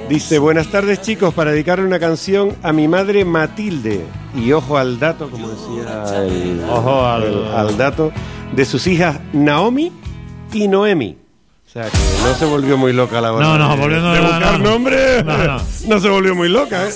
Dice, buenas tardes chicos, para dedicarle una canción a mi madre Matilde. Y ojo al dato, como decía al dato, de sus hijas Naomi y Noemi. O sea, que no se volvió muy loca la hora volviendo de buscar nombre. No. No se volvió muy loca, ¿eh?